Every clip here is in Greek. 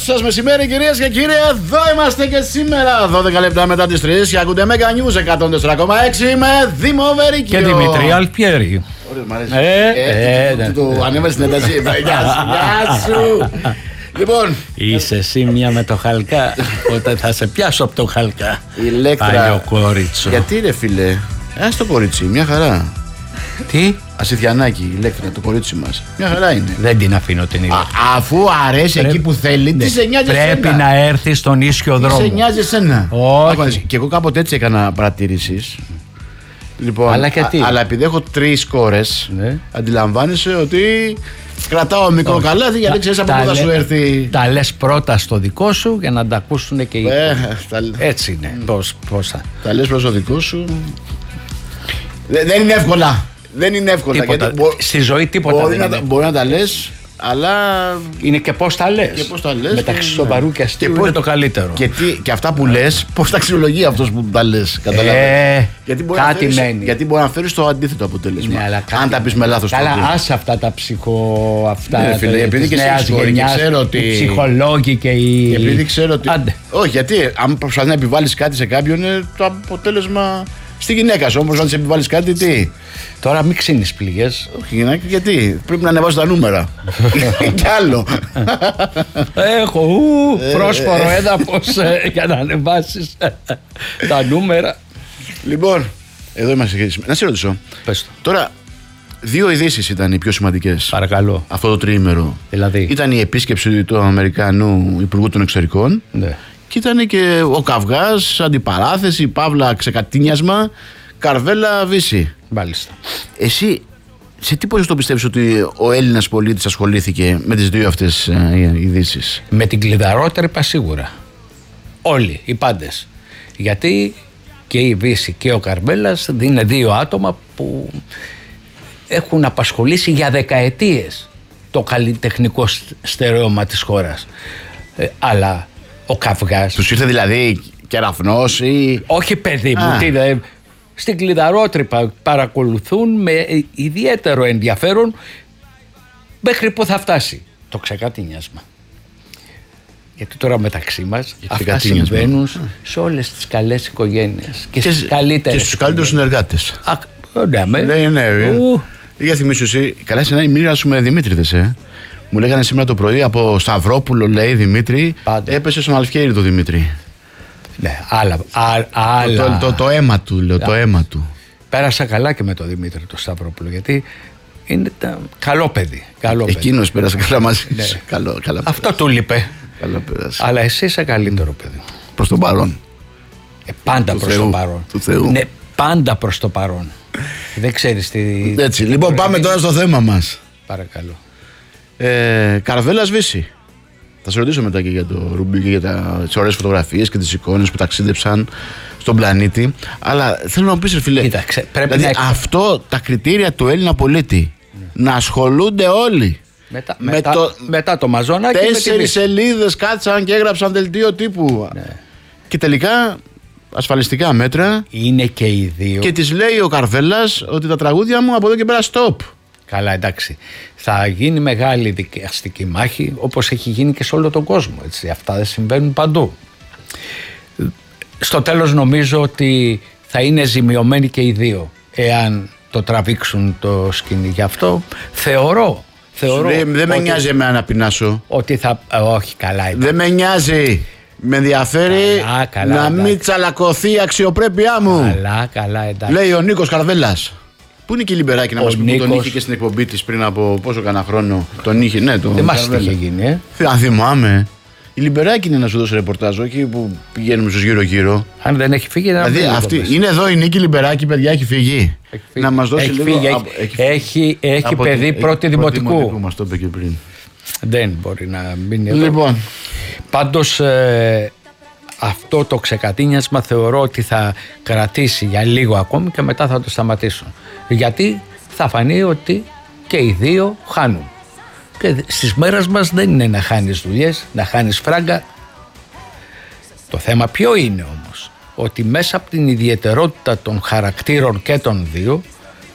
σας μεσημέρι, κυρίες και κύριοι. Εδώ είμαστε και σήμερα, 12 λεπτά μετά τις 3, και ακούτε Mega News 104,6 με Δήμο Βερίκιο και Δημήτρη Αλπιέρη. Ωραίο, μ' αρέσει. Το ανέβασε στην ένταση. Γεια σου. Λοιπόν, είσαι εσύ μια με το χαλκά. Οπότε θα σε πιάσω από το χαλκά. Ηλέκτρα. Παλιό κόριτσο. Γιατί ρε φίλε, ας το κορίτσι, μια χαρά. Τι? Ασιθιανάκι, η Ηλέκτρα, το κορίτσι μας. Μια χαρά είναι. Δεν την αφήνω την Ηλέκτρα. Αφού αρέσει εκεί που θέλει, τι σε νοιάζει εσένα. Πρέπει να έρθει στον ίσιο δρόμο. Τι σε νοιάζει εσένα. Όχι. Και εγώ κάποτε έτσι έκανα παρατηρήσεις. Λοιπόν, αλλά επειδή έχω 3 κόρες, ναι, αντιλαμβάνεσαι ότι κρατάω μικρό καλάθι γιατί ξέρεις από πού θα σου έρθει. Τα λες πρώτα στο δικό σου για να τα ακούσουν και οι έτσι είναι. Πώς τα λες προς το δικό σου. Δεν είναι εύκολα. Δεν είναι εύκολα. Γιατί στη ζωή τίποτα δεν είναι. Μπορεί να τα λες, αλλά είναι και πώς τα λες. Μεταξύ σοβαρού και αστείου είναι το καλύτερο. Και αυτά που λες, πώς τα αξιολογεί αυτός που τα λες. Καταλαβαίνεις. Γιατί μπορεί να φέρεις το αντίθετο αποτέλεσμα. Αν τα πεις με λάθος τρόπο. Καλά, άσε αυτά τα επειδή και νέας γενιάς, οι ψυχολόγοι και οι. Επειδή ξέρω ότι. Όχι, γιατί αν προσπαθείς να επιβάλλεις κάτι σε κάποιον, το αποτέλεσμα. Στη γυναίκα σου όμως, αν της επιβάλλεις κάτι, τι. Τώρα μην ξύνεις πληγές. Όχι, γυναίκα, γιατί. Πρέπει να ανεβάσω τα νούμερα. Κι άλλο. Έχω πρόσφορο έδαφος για να ανεβάσεις τα νούμερα. Λοιπόν, εδώ είμαστε. Να σε ρωτήσω. Πες το. Τώρα, 2 ειδήσεις ήταν οι πιο σημαντικές. Παρακαλώ. Αυτό το τριήμερο. Δηλαδή. Ήταν η επίσκεψη του Αμερικανού Υπουργού των Εξωτερικών. Ναι. Και ήταν και ο καυγάς, αντιπαράθεση, παύλα ξεκατίνιασμα, Καρβέλα Βύση. Μάλιστα. Εσύ, σε τι ποσοστό πιστεύεις ότι ο Έλληνας πολίτης ασχολήθηκε με τις 2 αυτές ειδήσεις? Με την κλειδαρότρυπα σίγουρα. Όλοι, οι πάντες. Γιατί και η Βύση και ο Καρβέλας είναι 2 άτομα που έχουν απασχολήσει για δεκαετίες το καλλιτεχνικό στερέωμα της χώρας. Αλλά ο καυγάς. Τους ήρθε δηλαδή κεραφνός ή. Όχι, παιδί μου, στην κλειδαρότρυπα παρακολουθούν με ιδιαίτερο ενδιαφέρον μέχρι που θα φτάσει το ξεκατίνιασμα. Γιατί τώρα μεταξύ μας αυτά συμβαίνουν σε όλες τις καλές οικογένειες και στις καλύτερες. Και στους καλύτερους συνεργάτες. Ναι. Για θυμίσου εσύ, καλά σε ένα μοίρασουμε Δημήτρηδες, Μου λέγανε σήμερα το πρωί από Σταυρόπουλο, λέει Δημήτρη, έπεσε στον Αλφιέρη το Δημήτρη. Ναι, άλλα. Το αίμα του, λέω, το αίμα του. Πέρασα καλά και με το Δημήτρη το Σταυρόπουλο, γιατί είναι καλό παιδί. Εκείνος πέρασε καλά μαζί σου. Ναι. Αυτό του λείπε. Καλά πέρασε. Αλλά εσύ είσαι καλύτερο παιδί. Προς τον παρόν. Πάντα προς τον παρόν. Του Θεού. Ναι, πάντα προς το παρόν. Δεν ξέρεις τι. Έτσι, λοιπόν, πάμε τώρα στο θέμα μας. Παρακαλώ. Καρβέλας Βύση. Θα σε ρωτήσω μετά και για το Ρουμπί και για τις ωραίες φωτογραφίες και τις εικόνες που ταξίδεψαν στον πλανήτη. Αλλά θέλω να μου πεις, ρε φίλε, κοίταξε, πρέπει δηλαδή αυτό τα κριτήρια του Έλληνα πολίτη, να ασχολούνται όλοι. Μετά το μαζονάκι. 4 σελίδες κάτσαν και έγραψαν δελτίο τύπου. Ναι. Και τελικά ασφαλιστικά μέτρα. Είναι και οι 2. Και της λέει ο Καρβέλας ότι τα τραγούδια μου από εδώ και πέρα stop. Καλά, εντάξει. Θα γίνει μεγάλη δικαστική μάχη, όπως έχει γίνει και σε όλο τον κόσμο. Έτσι. Αυτά δεν συμβαίνουν παντού. Στο τέλος νομίζω ότι θα είναι ζημιωμένοι και οι 2 εάν το τραβήξουν το σκηνή. Γι' αυτό θεωρώ δεν με νοιάζει εμένα να πεινάσω. Ότι θα. Όχι, καλά. Εντάξει. Δεν με νοιάζει. Με ενδιαφέρει να μην τσαλακωθεί η αξιοπρέπειά μου. Καλά, εντάξει. Λέει ο Νίκος Καρβέλας. Πού είναι και η Λιμπεράκη να μας πει που τον είχε και στην εκπομπή της πριν από πόσο κανένα χρόνο? Τον είχε, ναι, τον. Δεν μας είχε γίνει, Αν θυμάμαι. Η Λιμπεράκη είναι να σου δώσει ρεπορτάζ, όχι που πηγαίνουμε στους γύρω-γύρω. Αν δεν έχει φύγει, να δηλαδή αυτή είναι εδώ η Νίκη Λιμπεράκη, παιδιά, έχει φύγει. Να μας δώσει λίγο. Έχει παιδί πρώτη δημοτικού. Μας το είπε και πριν. Δεν μπορεί να μείνει εδώ. Λοιπόν. Πάντως αυτό το ξεκατίνιασμα θεωρώ ότι θα κρατήσει για λίγο ακόμη και μετά θα το σταματήσουν. Γιατί θα φανεί ότι και οι 2 χάνουν. Και στις μέρες μας δεν είναι να χάνεις δουλειές, να χάνεις φράγκα. Το θέμα ποιο είναι όμως? Ότι μέσα από την ιδιαιτερότητα των χαρακτήρων και των 2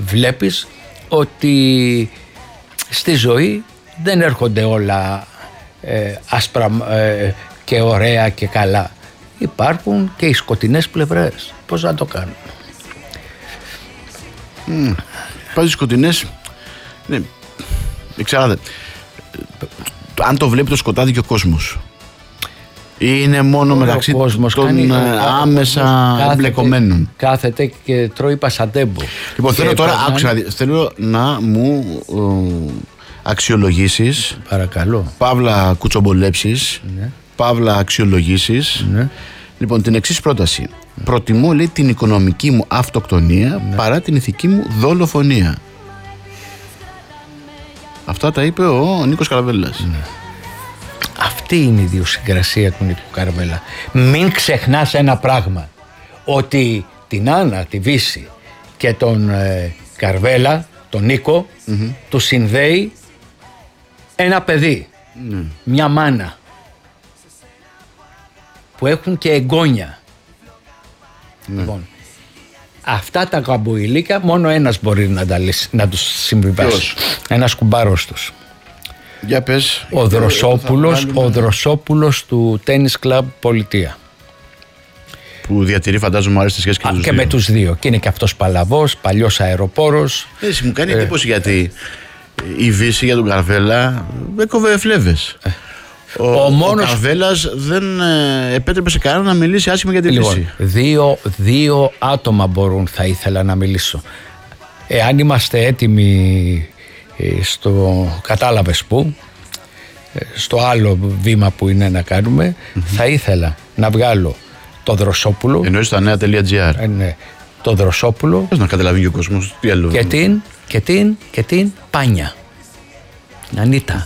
βλέπεις ότι στη ζωή δεν έρχονται όλα άσπρα και ωραία και καλά. Υπάρχουν και οι σκοτεινές πλευρές. Πώς να το κάνουμε? Πάλι σκοτεινές. Ναι. Ξέρετε, αν το βλέπει το σκοτάδι και ο κόσμος, είναι μόνο μεταξύ των άμεσα εμπλεκομένων. Κάθεται και τρώει πασαντέμπο. Λοιπόν, θέλω να μου αξιολογήσεις. Παρακαλώ. Παύλα κουτσομπολέψεις. Ναι. Παύλα αξιολογήσεις. Ναι. Λοιπόν, την εξής πρόταση. Προτιμώ, λέει, την οικονομική μου αυτοκτονία παρά την ηθική μου δολοφονία. Αυτά τα είπε ο Νίκος Καραβέλλας. Ναι. Αυτή είναι η ιδιοσυγκρασία του Νίκου Καραβέλλα. Μην ξεχνάς ένα πράγμα, ότι την Άννα, τη Βύση και τον Καρβέλα, τον Νίκο, του συνδέει ένα παιδί, μια μάνα, που έχουν και εγγόνια. Λοιπόν, αυτά τα καμποϊλίκα μόνο ένας μπορεί να τους συμβιβάσει. Ένας κουμπάρος τους. Για πες. Ο Δροσόπουλος του Tennis Club Πολιτεία. Που διατηρεί, φαντάζομαι, αρέστη σχέση και με τους δύο. Και είναι και αυτός παλαβός, παλιός αεροπόρος. Έτσι, μου κάνει εντύπωση γιατί η Βύση για τον Καρβέλα έκοβε φλέβες. Ο Καρβέλας δεν επέτρεπε σε κανένα να μιλήσει άσχημα για τη Βύση. Δύο άτομα μπορούν, θα ήθελα να μιλήσω. Εάν είμαστε έτοιμοι κατάλαβες που, στο άλλο βήμα που είναι να κάνουμε, θα ήθελα να βγάλω το Δροσόπουλο. Εννοείς στα νέα.gr. Ναι, το Δροσόπουλο. Πώς να καταλαβαίνει ο κόσμος τι άλλο. Και την Πάνια. Ανίτα.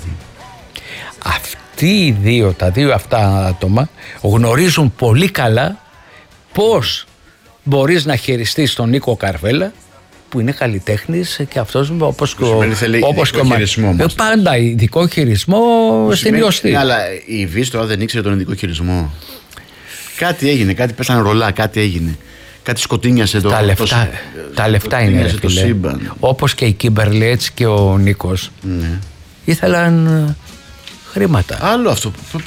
Τα δύο αυτά άτομα γνωρίζουν πολύ καλά πώς μπορείς να χειριστείς τον Νίκο Καρβέλα, που είναι καλλιτέχνης και αυτός όπως και ο Μαρίνος. Πάντα ειδικό χειρισμό στην ιωστή. Ναι, αλλά η Βύση τώρα δεν ήξερε τον ειδικό χειρισμό. Κάτι έγινε, κάτι πέσανε ρολά, κάτι έγινε. Κάτι σκοτίνιασε το τα λεφτά είναι, φίλε. Όπως και η Κίμπερλι, έτσι και ο Νίκος. Ήθελαν χρήματα. Άλλο αυτό.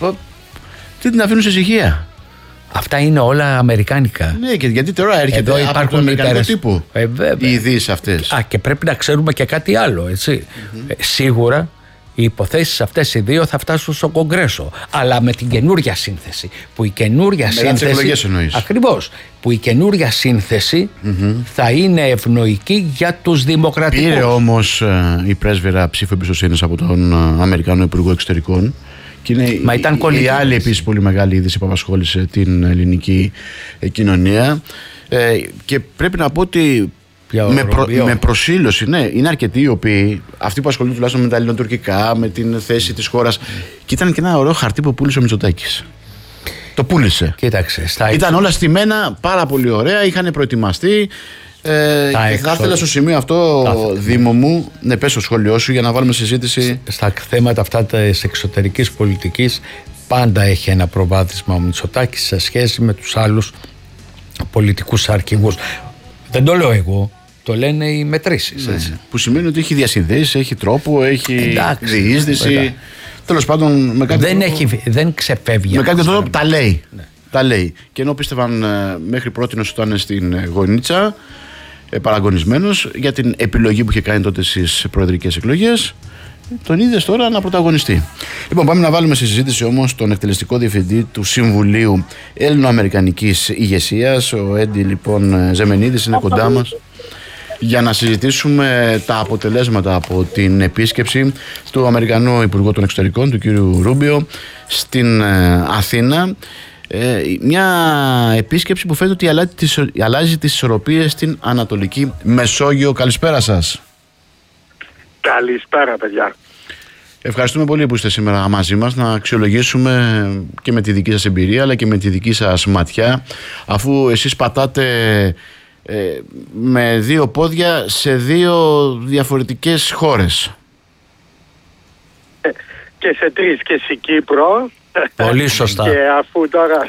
Τι την αφήνουν σε ησυχία. Αυτά είναι όλα αμερικάνικα. Ναι, και γιατί τώρα έρχεται εδώ από τον αμερικανικό τύπο. Οι ειδήσεις αυτές. Και πρέπει να ξέρουμε και κάτι άλλο, έτσι. Σίγουρα οι υποθέσεις αυτές οι δύο θα φτάσουν στο Κογκρέσο. Αλλά με την καινούρια σύνθεση. Που η καινούρια σύνθεση. Εκλογές εννοείς. Ακριβώς. Που η καινούρια σύνθεση θα είναι ευνοϊκή για τους δημοκρατικούς. Πήρε όμως η πρέσβυρα ψήφο εμπιστοσύνης από τον Αμερικανό Υπουργό Εξωτερικών. Και είναι η άλλη επίσης πολύ μεγάλη είδηση που απασχόλησε την ελληνική κοινωνία. Και πρέπει να πω ότι με προσήλωση, ναι, είναι αρκετοί οι οποίοι, αυτοί που ασχολούνται τουλάχιστον με τα ελληνοτουρκικά, με την θέση της χώρας. Και ήταν και ένα ωραίο χαρτί που πούλησε ο Μητσοτάκης. Το πούλησε. Κοίταξε. Ήταν όλα στημένα, πάρα πολύ ωραία, είχαν προετοιμαστεί. Και θα ήθελα στο σημείο αυτό, Δήμο μου, να πες το σχόλιο σου για να βάλουμε συζήτηση. Στα θέματα αυτά της εξωτερικής πολιτικής πάντα έχει ένα προβάδισμα ο Μητσοτάκης σε σχέση με τους άλλους πολιτικούς αρχηγούς. Δεν το λέω εγώ, το λένε οι μετρήσεις. Ναι. Που σημαίνει ότι έχει διασυνδέσεις, έχει τρόπο, έχει διείσδυση. Τέλος πάντων, με κάτι δεν ξεφεύγει. Με κάτι τρόπο τα λέει. Ναι. Τα λέει. Και ενώ πίστευαν μέχρι πρώτη να ήταν στην γωνίτσα, παραγωνισμένος για την επιλογή που είχε κάνει τότε στις προεδρικές εκλογές, τον είδες τώρα να πρωταγωνιστεί. Λοιπόν, πάμε να βάλουμε στη συζήτηση όμως τον εκτελεστικό διευθυντή του Συμβουλίου Έλληνο-Αμερικανικής Ηγεσίας. Ο Έντι λοιπόν Ζεμενίδης είναι κοντά μας για να συζητήσουμε τα αποτελέσματα από την επίσκεψη του Αμερικανού Υπουργού των Εξωτερικών, του κύριου Ρούμπιο, στην Αθήνα. Μια επίσκεψη που φαίνεται ότι αλλάζει τις ισορροπίες στην Ανατολική Μεσόγειο. Καλησπέρα σας. Καλησπέρα, παιδιά. Ευχαριστούμε πολύ που είστε σήμερα μαζί μας να αξιολογήσουμε και με τη δική σας εμπειρία αλλά και με τη δική σας ματιά, αφού εσείς πατάτε με δύο πόδια σε δύο διαφορετικές χώρες. Και σε τρεις, και στην Κύπρο. Πολύ σωστά. Και αφού τώρα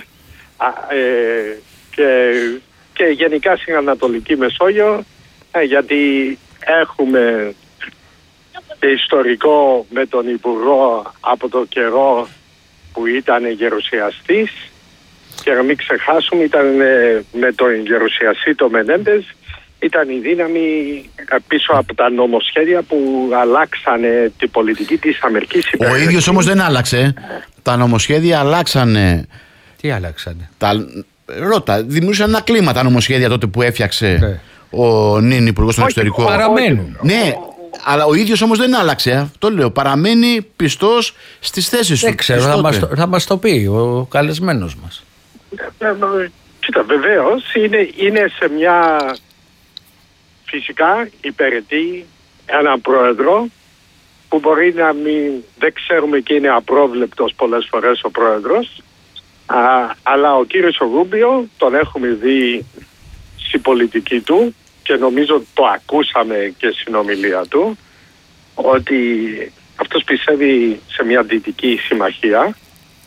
και γενικά στην Ανατολική Μεσόγειο, γιατί έχουμε και ιστορικό με τον Υπουργό από το καιρό που ήταν γερουσιαστής, και να μην ξεχάσουμε ήταν με τον γερουσιαστή το Μενέντες, ήταν η δύναμη πίσω από τα νομοσχέδια που αλλάξανε την πολιτική της Αμερικής. Ο ίδιος όμως δεν άλλαξε. Τα νομοσχέδια αλλάξανε. Τι άλλαξανε? Ρώτα, δημιούργησαν ένα κλίμα τα νομοσχέδια τότε που έφτιαξε ο νυν Υπουργός των Εξωτερικών. Παραμένουν. Ναι, αλλά ο ίδιος όμως δεν άλλαξε. Αυτό λέω. Παραμένει πιστός στις θέσεις του. Δεν ξέρω, θα μας το πει ο καλεσμένος μας. Κοίτα, βεβαίως είναι σε μια... Φυσικά υπηρετεί έναν πρόεδρο που μπορεί να δεν ξέρουμε και είναι απρόβλεπτος πολλές φορές ο πρόεδρος, αλλά ο κύριος Ρούμπιο τον έχουμε δει στην πολιτική του και νομίζω το ακούσαμε και στην ομιλία του, ότι αυτός πιστεύει σε μια δυτική συμμαχία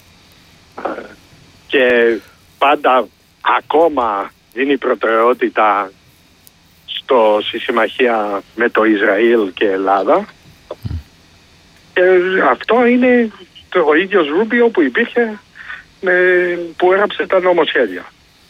και πάντα ακόμα δίνει προτεραιότητα στη συμμαχία με το Ισραήλ και Ελλάδα, και αυτό είναι ο ίδιος Ρούμπιο που υπήρχε που έγραψε τα νομοσχέδια.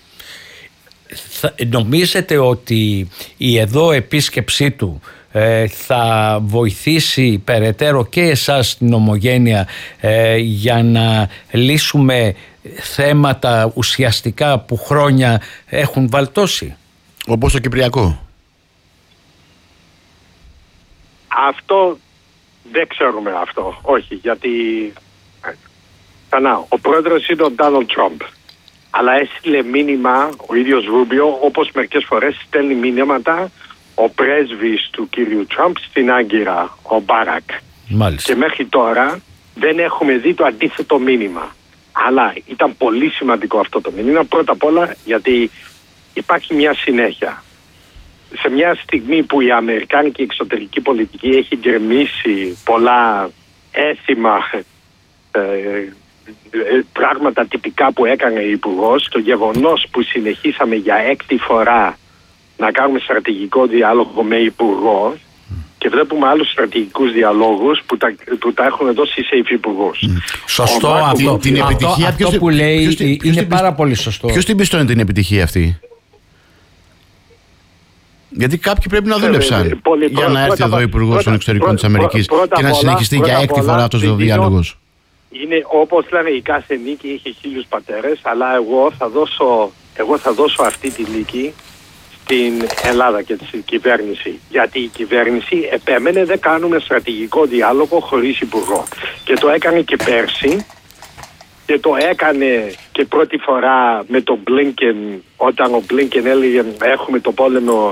Νομίζετε ότι η εδώ επίσκεψή του θα βοηθήσει περαιτέρω και εσάς την Ομογένεια για να λύσουμε θέματα ουσιαστικά που χρόνια έχουν βαλτώσει? Όπως το Κυπριακό. Αυτό δεν ξέρουμε αυτό. Όχι, γιατί ο πρόεδρος είναι ο Ντόναλντ Τραμπ. Αλλά έστειλε μήνυμα ο ίδιος Ρούμπιο, όπως μερικές φορές στέλνει μηνύματα ο πρέσβης του κύριου Τραμπ στην Άγκυρα, ο Μπάρακ. Μάλιστα. Και μέχρι τώρα δεν έχουμε δει το αντίθετο μήνυμα. Αλλά ήταν πολύ σημαντικό αυτό το μήνυμα, πρώτα απ' όλα γιατί υπάρχει μια συνέχεια. Σε μια στιγμή που η αμερικάνικη εξωτερική πολιτική έχει γκρεμίσει πολλά έθιμα πράγματα τυπικά που έκανε η Υπουργός, το γεγονός που συνεχίσαμε για 6η φορά να κάνουμε στρατηγικό διάλογο με Υπουργό, και βλέπουμε άλλους στρατηγικούς διαλόγους που τα έχουν δώσει σε υφυπουργούς. Σωστό αυτό. Αυτό που λέει είναι πάρα πολύ σωστό. Ποιος την πιστώνει την επιτυχία αυτή? Γιατί κάποιοι πρέπει να δούλεψαν για να έρθει εδώ ο Υπουργός των Εξωτερικών της Αμερικής και να συνεχιστεί για 6η φορά αυτός ο διάλογος. Είναι όπως λένε, η κάθε νίκη έχει 1000 πατέρες, αλλά εγώ θα δώσω αυτή τη νίκη στην Ελλάδα και στην κυβέρνηση. Γιατί η κυβέρνηση επέμενε δεν κάνουμε στρατηγικό διάλογο χωρίς υπουργό. Και το έκανε και πέρσι, και το έκανε και πρώτη φορά με τον Μπλίνκεν, όταν ο Μπλίνκεν έλεγε έχουμε το πόλεμο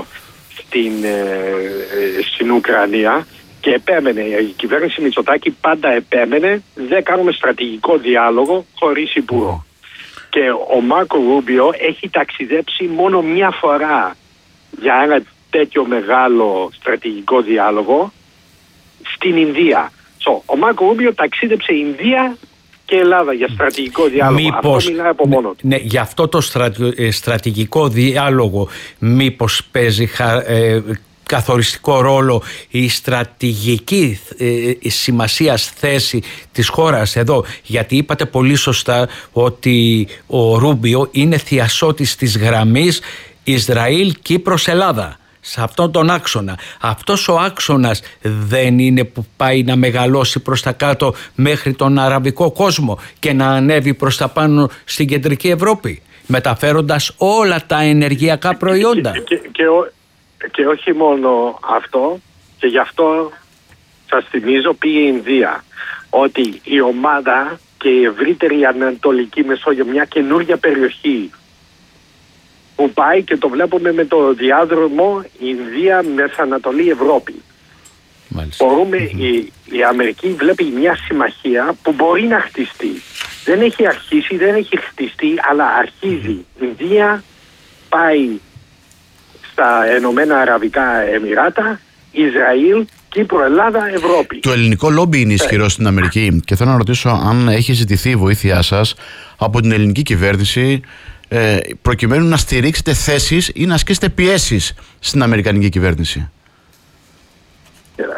στην Ουκρανία, και επέμενε. Η κυβέρνηση Μητσοτάκη πάντα επέμενε δεν κάνουμε στρατηγικό διάλογο χωρίς υπουργό. Και ο Μάρκο Ρούμπιο έχει ταξιδέψει μόνο μια φορά για ένα τέτοιο μεγάλο στρατηγικό διάλογο στην Ινδία. Ο Μάρκο Ρούμπιο ταξίδεψε Ινδία και Ελλάδα για στρατηγικό διάλογο. Αυτό μιλάει από μόνο του. Ναι, για αυτό το στρατηγικό διάλογο μήπως παίζει καθοριστικό ρόλο η στρατηγική σημασίας θέση της χώρας εδώ? Γιατί είπατε πολύ σωστά ότι ο Ρούμπιο είναι θειασότης της γραμμής Ισραήλ-Κύπρος-Ελλάδα. Σε αυτόν τον άξονα. Αυτός ο άξονας δεν είναι που πάει να μεγαλώσει προς τα κάτω μέχρι τον αραβικό κόσμο και να ανέβει προς τα πάνω στην κεντρική Ευρώπη, μεταφέροντας όλα τα ενεργειακά προϊόντα? Και όχι μόνο αυτό, και γι' αυτό σας θυμίζω πήγε η Ινδία, ότι η ομάδα και η ευρύτερη Ανατολική Μεσόγειο, μια καινούργια περιοχή που πάει, και το βλέπουμε με το διάδρομο Ινδία Μεσανατολή Ευρώπη. Η Αμερική βλέπει μια συμμαχία που μπορεί να χτιστεί. Δεν έχει αρχίσει, δεν έχει χτιστεί, αλλά αρχίζει. Η Ινδία πάει στα Ενωμένα Αραβικά Εμιράτα, Ισραήλ, Κύπρο, Ελλάδα, Ευρώπη. Το ελληνικό λόμπι είναι ισχυρό στην Αμερική, και θέλω να ρωτήσω αν έχει ζητηθεί η βοήθειά σας από την ελληνική κυβέρνηση προκειμένου να στηρίξετε θέσεις ή να ασκήσετε πιέσεις στην αμερικανική κυβέρνηση.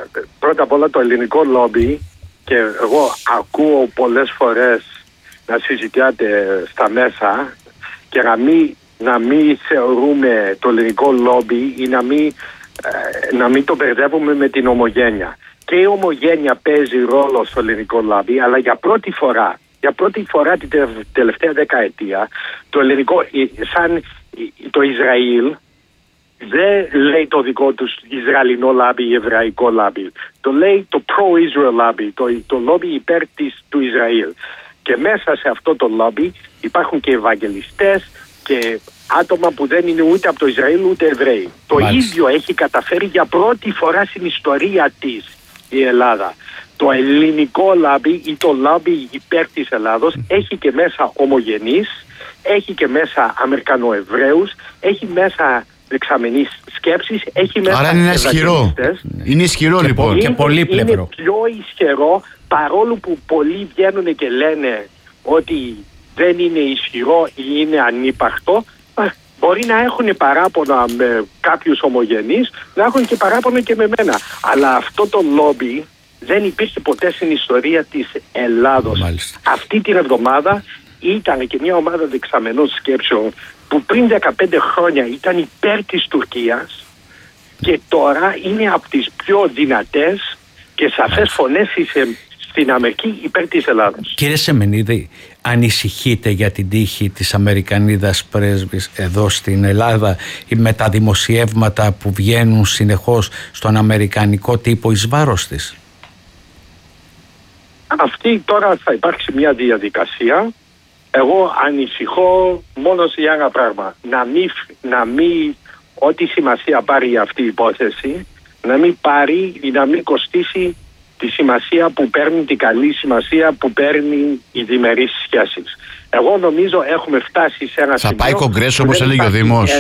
πρώτα απ' όλα το ελληνικό λόμπι, και εγώ ακούω πολλές φορές να συζητάτε στα μέσα και να μην θεωρούμε το ελληνικό λόμπι ή να μην το μπερδεύουμε με την ομογένεια. Και η ομογένεια παίζει ρόλο στο ελληνικό λόμπι, αλλά για πρώτη φορά την τελευταία δεκαετία το ελληνικό, σαν το Ισραήλ, δεν λέει το δικό τους Ισραηλινό λάμπι ή Εβραϊκό λάμπι. Το λέει το pro-Israel λάμπι, το λόμπι υπέρ του Ισραήλ. Και μέσα σε αυτό το λόμπι υπάρχουν και ευαγγελιστές και άτομα που δεν είναι ούτε από το Ισραήλ ούτε Εβραίοι. Το ίδιο έχει καταφέρει για πρώτη φορά στην ιστορία της η Ελλάδα. Το ελληνικό λάμπι ή το λάμπι υπέρ της Ελλάδος έχει και μέσα ομογενείς, έχει και μέσα Αμερικανοεβραίους, έχει μέσα δεξαμενείς σκέψεις, έχει μέσα. Άρα είναι ισχυρό. Είναι ισχυρό λοιπόν. Και πολύπλευρο. Είναι πιο ισχυρό, παρόλο που πολλοί βγαίνουν και λένε ότι δεν είναι ισχυρό ή είναι ανύπαρκτο. Μπορεί να έχουν παράπονα με κάποιους ομογενείς, να έχουν και παράπονα και με μένα. Αλλά αυτό το λόμπι δεν υπήρχε ποτέ στην ιστορία της Ελλάδος. Μάλιστα. Αυτή την εβδομάδα ήταν και μια ομάδα δεξαμενών σκέψεων που πριν 15 χρόνια ήταν υπέρ της Τουρκίας και τώρα είναι από τις πιο δυνατές και σαφές φωνές στην Αμερική υπέρ της Ελλάδος. Κύριε Σεμενίδη, ανησυχείτε για την τύχη της Αμερικανίδας πρέσβης εδώ στην Ελλάδα με τα δημοσιεύματα που βγαίνουν συνεχώς στον αμερικανικό τύπο εις βάρος της? Αυτή τώρα θα υπάρξει μια διαδικασία. Εγώ ανησυχώ μόνο σε ένα πράγμα. Να μην ό,τι σημασία πάρει αυτή η υπόθεση, να μην πάρει ή να μην κοστίσει τη σημασία που παίρνει, την καλή σημασία που παίρνει οι διμερείς σχέσεις. Εγώ νομίζω έχουμε φτάσει σε ένα σημείο. Θα πάει κογκρέσο όπως έλεγε ο Δήμος.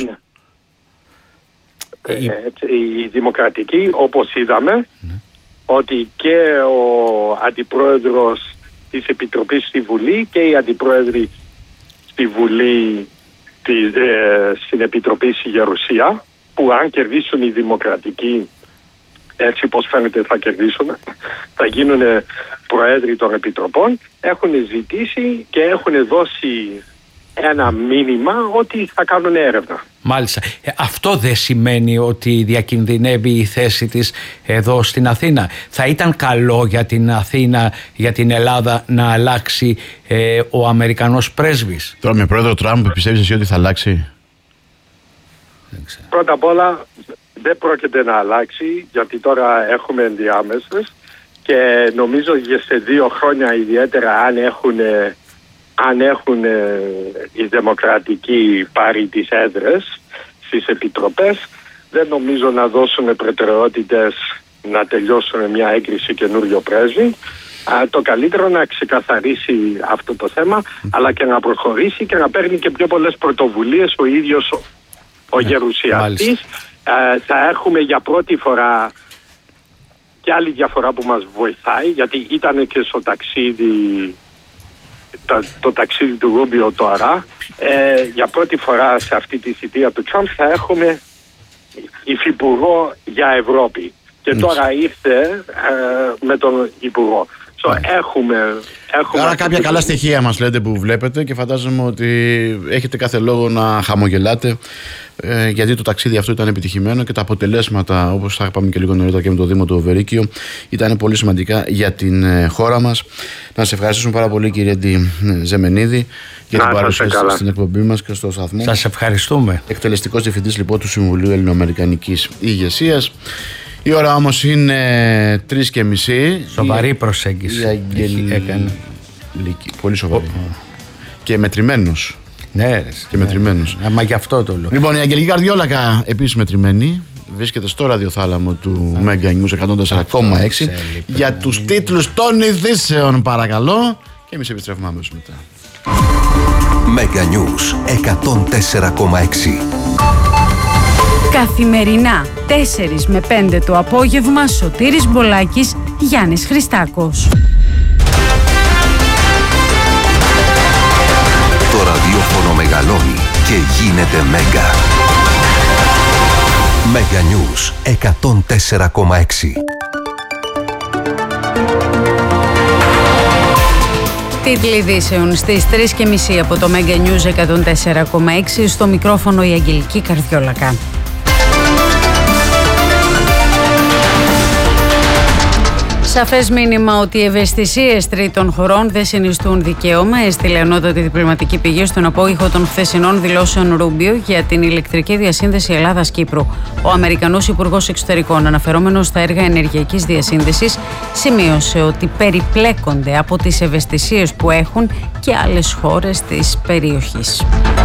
Η δημοκρατική, όπως είδαμε, ότι και ο αντιπρόεδρος της Επιτροπής στη Βουλή και οι αντιπρόεδροι στη Βουλή στην Επιτροπή στη Γερουσία, που αν κερδίσουν οι δημοκρατικοί, έτσι πως φαίνεται θα κερδίσουν, θα γίνουν προέδροι των επιτροπών, έχουν ζητήσει και έχουν δώσει ένα μήνυμα ότι θα κάνουν έρευνα. Μάλιστα. Αυτό δεν σημαίνει ότι διακινδυνεύει η θέση της εδώ στην Αθήνα? Θα ήταν καλό για την Αθήνα, για την Ελλάδα, να αλλάξει ο Αμερικανός πρέσβης? Τώρα με πρόεδρο Τραμπ πιστεύεις εσύ ότι θα αλλάξει? Πρώτα απ' όλα δεν πρόκειται να αλλάξει, γιατί τώρα έχουμε ενδιάμεσες και νομίζω για σε 2 χρόνια ιδιαίτερα αν έχουν οι δημοκρατικοί πάρει τις έδρες στις επιτροπές, δεν νομίζω να δώσουν προτεραιότητες να τελειώσουν μια έγκριση καινούριο πρέσβη. Το καλύτερο να ξεκαθαρίσει αυτό το θέμα, αλλά και να προχωρήσει και να παίρνει και πιο πολλές πρωτοβουλίες ο ίδιος ο γερουσιαστής. Θα έχουμε για πρώτη φορά και άλλη διαφορά που μας βοηθάει, γιατί ήταν και στο ταξίδι, το ταξίδι του Ρούμπιο τώρα. Για πρώτη φορά σε αυτή τη θητεία του Τραμπ θα έχουμε υφυπουργό για Ευρώπη. Και τώρα ήρθε με τον υπουργό. Άρα κάποια καλά στοιχεία μας λέτε που βλέπετε και φαντάζομαι ότι έχετε κάθε λόγο να χαμογελάτε, γιατί το ταξίδι αυτό ήταν επιτυχημένο και τα αποτελέσματα, όπως θα είπαμε και λίγο νωρίτερα και με το Δήμο του Βερίκιο, ήταν πολύ σημαντικά για την χώρα μας. Να σε ευχαριστήσουμε πάρα πολύ, κύριε Ζεμενίδη, για την παρουσία σας στην εκπομπή μας και στο σταθμό. Σας ευχαριστούμε. Εκτελεστικός διευθυντής λοιπόν του Συμβουλίου Ελληνοαμερικανικής Ηγεσίας. Η ώρα όμως είναι 3:30. Σοβαρή προσέγγιση έκανε. Πολύ σοβαρή. Και μετρημένος. Ναι, και μετρημένος. Μα γι' αυτό το λέω. Λοιπόν, η Αγγελική Καρδιόλακα επίσης μετρημένη. Βρίσκεται στο ραδιοθάλαμο του Mega News 104,6 για τους τίτλους των ειδήσεων, παρακαλώ. Και εμείς επιστρέφουμε αμέσως μετά. Mega News 104,6. Καθημερινά 4 με 5 το απόγευμα, Σωτήρης Μπολάκης, Γιάννης Χριστάκος. Το ραδιόφωνο μεγαλώνει και γίνεται Μέγκα. Mega News 104,6. Τίτλοι ειδήσεων στις 3:30 από το Mega News 104,6. Στο μικρόφωνο η Αγγελική Καρδιόλακα. Σαφές μήνυμα ότι οι ευαισθησίες τρίτων χωρών δεν συνιστούν δικαίωμα, έστειλε ανώτατη διπλωματική πηγή στον απόϊχο των χθεσινών δηλώσεων Ρούμπιο για την ηλεκτρική διασύνδεση Ελλάδας-Κύπρου. Ο Αμερικανός Υπουργός Εξωτερικών, αναφερόμενος στα έργα ενεργειακής διασύνδεσης, σημείωσε ότι περιπλέκονται από τις ευαισθησίες που έχουν και άλλες χώρες της περιοχής.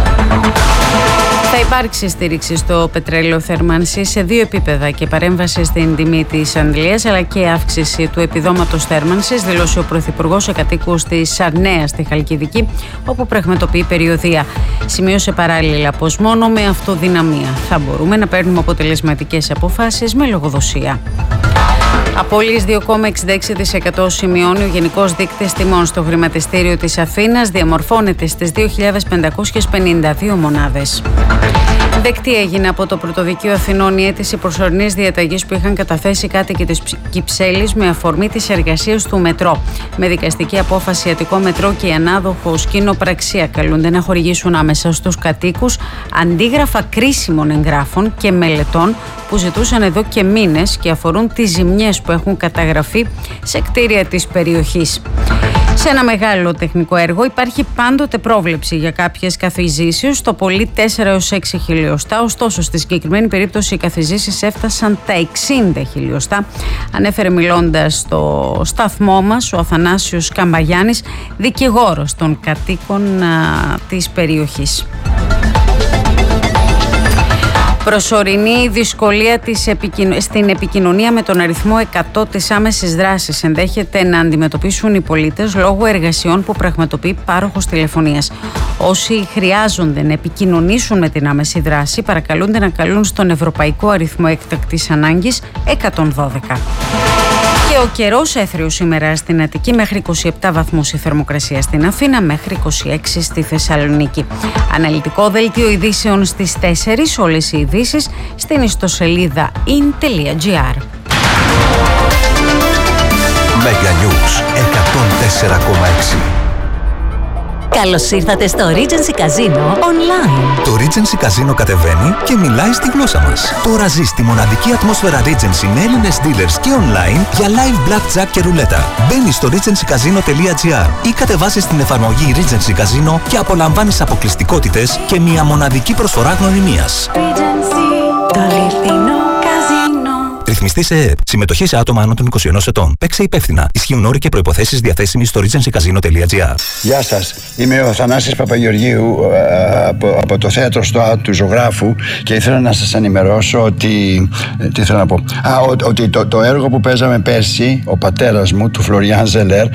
Θα υπάρξει στήριξη στο πετρέλαιο θέρμανσης σε 2 επίπεδα και παρέμβαση στην τιμή της αντλίας, αλλά και αύξηση του επιδόματος θέρμανσης, δήλωσε ο Πρωθυπουργός σε κατοίκους της Σαρνέας στη Χαλκιδική, όπου πραγματοποιεί περιοδεία. Σημείωσε παράλληλα πως μόνο με αυτοδυναμία θα μπορούμε να παίρνουμε αποτελεσματικές αποφάσεις με λογοδοσία. Απώλειες 2,66% σημειώνει ο Γενικός Δείκτης Τιμών στο χρηματιστήριο της Αθήνας, διαμορφώνεται στις 2.552 μονάδες. Δεκτή έγινε από το Πρωτοδικείο Αθηνών η αίτηση προσωρινής διαταγής που είχαν καταθέσει κάτοικοι της Κυψέλης με αφορμή τις εργασίες του μετρό. Με δικαστική απόφαση Αττικό Μετρό και η ανάδοχος κοινοπραξία καλούνται να χορηγήσουν άμεσα στους κατοίκους αντίγραφα κρίσιμων εγγράφων και μελετών που ζητούσαν εδώ και μήνες και αφορούν τις ζημιές που έχουν καταγραφεί σε κτίρια της περιοχής. Σε ένα μεγάλο τεχνικό έργο υπάρχει πάντοτε πρόβλεψη για κάποιες καθιζήσεις, το πολύ 4 έως 6 χιλιοστά, ωστόσο στη συγκεκριμένη περίπτωση οι καθιζήσεις έφτασαν τα 60 χιλιοστά, ανέφερε μιλώντας στο σταθμό μας ο Αθανάσιος Καμπαγιάννης, δικηγόρος των κατοίκων της περιοχής. Προσωρινή δυσκολία στην επικοινωνία με τον αριθμό 100 της άμεσης δράσης ενδέχεται να αντιμετωπίσουν οι πολίτες λόγω εργασιών που πραγματοποιεί πάροχος τηλεφωνίας. Όσοι χρειάζονται να επικοινωνήσουν με την άμεση δράση παρακαλούνται να καλούν στον Ευρωπαϊκό Αριθμό Έκτακτης Ανάγκης 112. Και ο καιρός έθριος σήμερα στην Αττική, μέχρι 27 βαθμούς η θερμοκρασία στην Αθήνα, μέχρι 26 στη Θεσσαλονίκη. Αναλυτικό δελτίο ειδήσεων στις 4, όλες οι ειδήσεις στην ιστοσελίδα in.gr. Mega News 104,6. Καλώς ήρθατε στο Regency Casino Online. Το Regency Casino κατεβαίνει και μιλάει στη γλώσσα μας. Τώρα ζεις τη μοναδική ατμόσφαιρα Regency με Έλληνες dealers και online για live blackjack και ρουλέτα. Μπαίνεις στο regencycasino.gr ή κατεβάσεις την εφαρμογή Regency Casino και απολαμβάνεις αποκλειστικότητες και μια μοναδική προσφορά γνωριμίας. Regency, το αληθινό καζίνο. Ρυθμιστή σε ΕΕΠ. Συμμετοχή σε άτομα άνω των 21 ετών. Παίξε υπεύθυνα. Ισχύουν όροι και προϋποθέσεις διαθέσιμοι στο regencycasino.gr. Γεια σας. Είμαι ο Θανάσης Παπαγεωργίου από το θέατρο στο ΑΤ του Ζωγράφου και ήθελα να σας ενημερώσω ότι. Τι θέλω να πω. Ότι το έργο που παίζαμε πέρσι, ο πατέρας μου, του Φλωριάν Ζελέρ,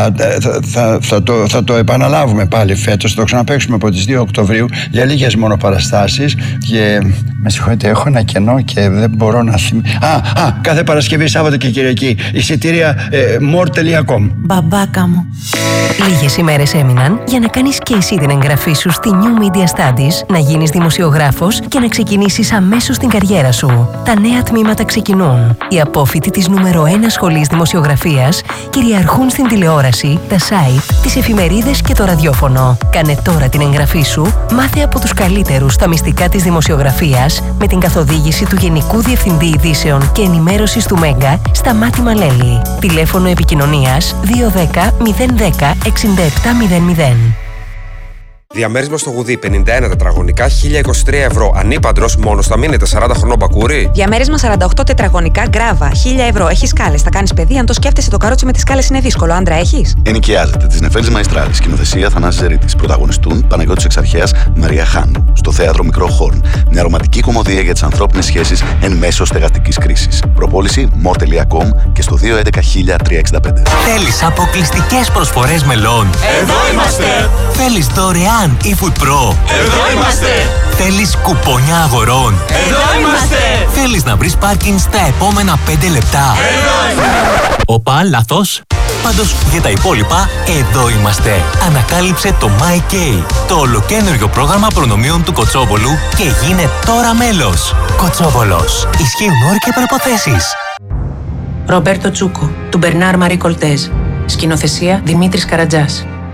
θα το επαναλάβουμε πάλι φέτος. Θα το ξαναπαίξουμε από τις 2 Οκτωβρίου για λίγες μόνο παραστάσεις. Και με συγχωρείτε, έχω ένα κενό και δεν μπορώ να θυμηθώ. Κάθε Παρασκευή, Σάββατο και Κυριακή. Εισιτήρια more.com. Μπαμπάκα μου. Λίγες ημέρες έμειναν για να κάνεις και εσύ την εγγραφή σου στη New Media Studies, να γίνεις δημοσιογράφος και να ξεκινήσεις αμέσως την καριέρα σου. Τα νέα τμήματα ξεκινούν. Οι απόφοιτοι της νούμερο 1 σχολής δημοσιογραφίας κυριαρχούν στην τηλεόραση, τα site, τις εφημερίδες και το ραδιόφωνο. Κάνε τώρα την εγγραφή σου, μάθε από τους καλύτερους τα μυστικά της δημοσιογραφίας με την καθοδήγηση του Γενικού Διευθυντή Ειδήσεων και Ενημέρωσης του Μέγκα, Σταμάτη Μαλέλη. Τηλέφωνο επικοινωνίας 210 010 6700. Διαμέρισμα στο Γουδί, 51 τετραγωνικά, 1.023 ευρώ. Ανήπαντρος, μόνο θα μείνετε, 40 χρονών μπακούρι. Διαμέρισμα 48 τετραγωνικά, Γκράβα, 1.000 ευρώ. Έχεις σκάλες, θα κάνεις παιδί. Αν το σκέφτεσαι, το καρότσι με τις σκάλες είναι δύσκολο. Άντρα έχεις? Ενοικιάζεται της Νεφέλης Μαϊστράλης. Σκηνοθεσία Θανάσης Ζερίτης. Πρωταγωνιστούν Παναγιώτης Εξαρχέας, Μαρία Χάνου. Στο θέατρο Μικρό Χόρν. Μια ρομαντική κομμωδία για τις ανθρώπινες σχέσεις εν μέσω στεγαστικής κρίσης. Προπόληση more.com και στο 211-0365. Θέλεις αποκλειστικές προσφορές μελών? Εδώ είμαστε! Θέλεις δωρεάν eFood Pro? Εδώ είμαστε! Θέλεις κουπόνια αγορών? Εδώ είμαστε! Θέλεις να βρεις πάρκινγκ στα επόμενα 5 λεπτά? Εδώ είμαστε! Οπα, λάθος. Πάντως για τα υπόλοιπα, εδώ είμαστε. Ανακάλυψε το MyK, το ολοκαίνουργιο πρόγραμμα προνομίων του Κοτσόβολου και γίνε τώρα μέλος. Κοτσόβολος. Ισχύουν όροι και προϋποθέσεις. Ρομπέρτο Τσούκο, του Μπερνάρ Μαρί Κολτέζ. Σκηνοθεσία Δημήτρης Καρατζάς.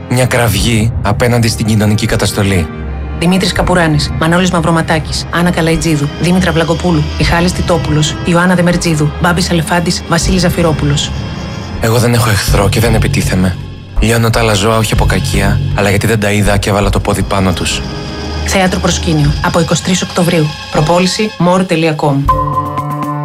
Μια κραυγή απέναντι στην κοινωνική καταστολή. Δημήτρης Καπουράνης, Μανώλης Μαυροματάκης, Άννα Καλαϊτζίδου, Δήμητρα Βλαγκοπούλου, Μιχάλης Τιτόπουλος, Ιωάννα Δεμερτζίδου, Μπάμπης Αλεφάντης, Βασίλης Ζαφυρόπουλος. Εγώ δεν έχω εχθρό και δεν επιτίθεμαι. Λιώνω τα άλλα ζώα όχι από κακία, αλλά γιατί δεν τα είδα και έβαλα το πόδι πάνω τους. Θέατρο Προσκήνιο, από 23 Οκτωβρίου. Προπόληση more.com.